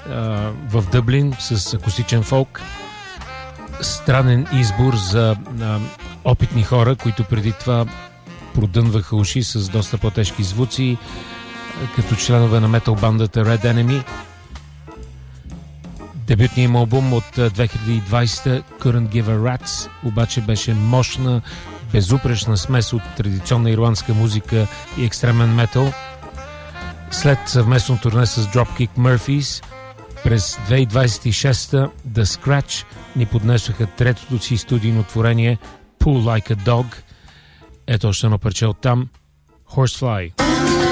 в Дъблин с акустичен фолк. Странен избор за опитни хора, които преди това продънваха уши с доста по-тежки звуци, като членове на метал бандата Red Enemy. Дебютният им албум от 2020 Couldn't Give a Rat's обаче беше мощна, безупречна смес от традиционна ирландска музика и екстремен метал. След съвместно турне с Dropkick Murphys през 2026 The Scratch ни поднесоха третото си студийно творение Pull Like a Dog. Ето още едно парче от там, Horsefly.